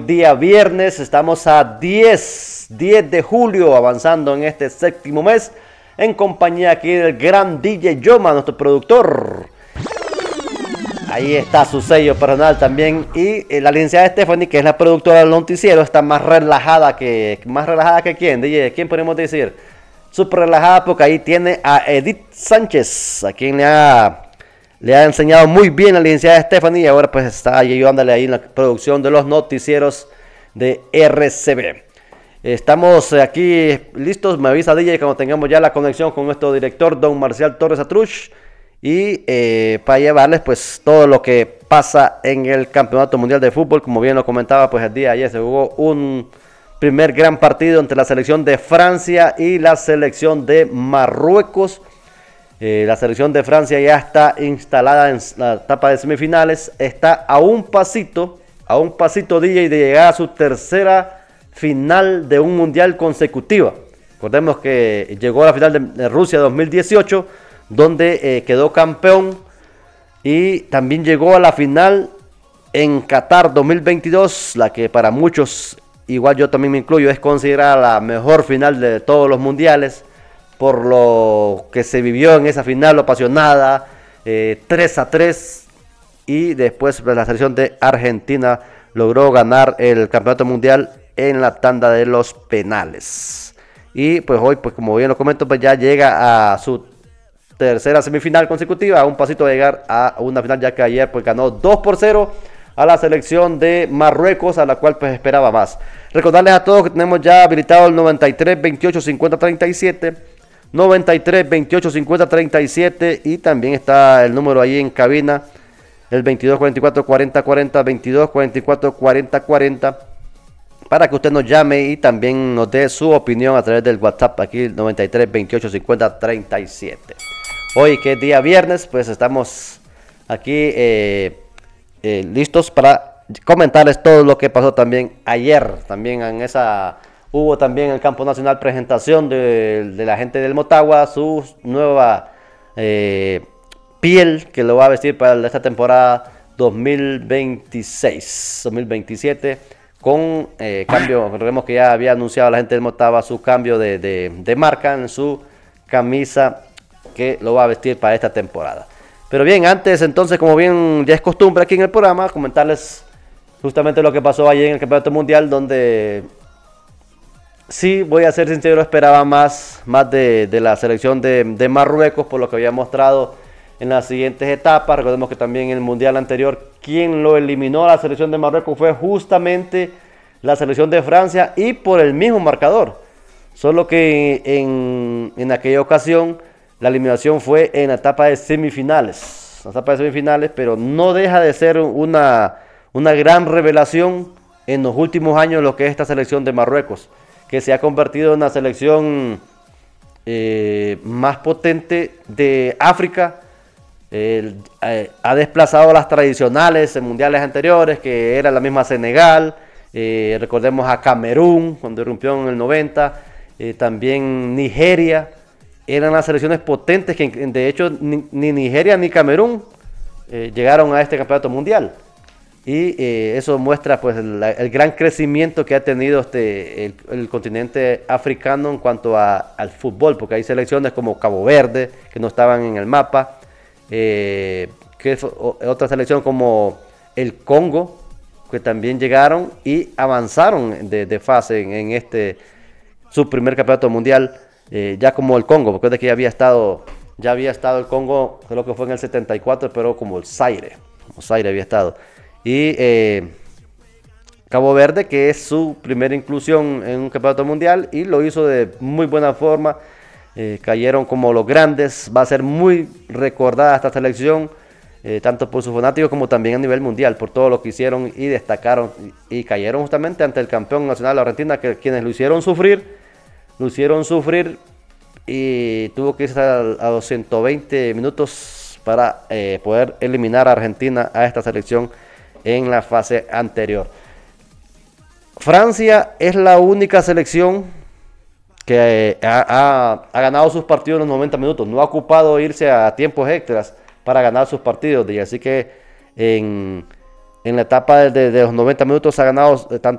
día viernes, estamos a 10 de julio, avanzando en este séptimo mes, en compañía aquí del gran DJ Yoma, nuestro productor. Ahí está su sello personal también. Y la licenciada Stephanie, que es la productora del noticiero, está más relajada que quién, DJ, ¿quién podemos decir? Súper relajada porque ahí tiene a Edith Sánchez, a quien le ha enseñado muy bien la licenciada Stephanie, y ahora pues está ayudándole ahí en la producción de los noticieros de RCB. Estamos aquí listos, me avisa DJ cuando tengamos ya la conexión con nuestro director, don Marcial Torres Atrush, y para llevarles pues todo lo que pasa en el Campeonato Mundial de Fútbol. Como bien lo comentaba, pues el día de ayer se jugó un primer gran partido entre la selección de Francia y la selección de Marruecos. La selección de Francia ya está instalada en la etapa de semifinales, está a un pasito DJ de llegar a su tercera final de un mundial consecutiva. Recordemos que llegó a la final de Rusia 2018, donde quedó campeón, y también llegó a la final en Qatar 2022, la que para muchos, igual yo también me incluyo, es considerada la mejor final de todos los mundiales, por lo que se vivió en esa final, lo apasionada, 3-3, y después la selección de Argentina logró ganar el campeonato mundial en la tanda de los penales. Y pues hoy, pues como bien lo comento, pues ya llega a su tercera semifinal consecutiva, a un pasito de llegar a una final, ya que ayer pues ganó 2-0 a la selección de Marruecos, a la cual pues esperaba más. Recordarles a todos que tenemos ya habilitado el 93 28 50 37, 93 28 50 37, y también está el número ahí en cabina, el 22 44 40 40, 22 44 40 40, para que usted nos llame y también nos dé su opinión a través del WhatsApp, aquí 93 28 50 37. Hoy, que es día viernes, pues estamos aquí listos para comentarles todo lo que pasó también ayer. También hubo también en el Campo Nacional presentación de la gente del Motagua, su nueva piel que lo va a vestir para esta temporada 2026-2027, con cambio. Recordemos que ya había anunciado la gente del Motagua su cambio de marca en su camisa, que lo va a vestir para esta temporada. Pero bien, antes entonces, como bien ya es costumbre aquí en el programa, comentarles justamente lo que pasó ayer en el Campeonato Mundial, donde sí, voy a ser sincero, esperaba más de la selección de Marruecos, por lo que había mostrado en las siguientes etapas. Recordemos que también en el Mundial anterior, quien lo eliminó a la selección de Marruecos fue justamente la selección de Francia, y por el mismo marcador. Solo que en aquella ocasión la eliminación fue en la etapa de semifinales. Pero no deja de ser una gran revelación en los últimos años lo que es esta selección de Marruecos, que se ha convertido en una selección más potente de África. Ha desplazado a las tradicionales en mundiales anteriores, que era la misma Senegal. Recordemos a Camerún cuando irrumpió en el 90. También Nigeria. Eran las selecciones potentes que de hecho ni Nigeria ni Camerún llegaron a este campeonato mundial. Y eso muestra pues el gran crecimiento que ha tenido el continente africano en cuanto al fútbol, porque hay selecciones como Cabo Verde que no estaban en el mapa, otra selección como el Congo, que también llegaron y avanzaron de fase en su primer campeonato mundial. Ya como el Congo, porque desde que ya había estado el Congo, creo que fue en el 74, pero como Zaire había estado. Y Cabo Verde, que es su primera inclusión en un campeonato mundial, y lo hizo de muy buena forma. Cayeron como los grandes. Va a ser muy recordada esta selección, tanto por sus fanáticos como también a nivel mundial, por todo lo que hicieron y destacaron, y cayeron justamente ante el campeón nacional de Argentina, quienes lo hicieron sufrir, y tuvo que irse a los 120 minutos para poder eliminar a Argentina, a esta selección, en la fase anterior. Francia es la única selección que ha ganado sus partidos en los 90 minutos, no ha ocupado irse a tiempos extras para ganar sus partidos, y así que en la etapa de los 90 minutos ha ganado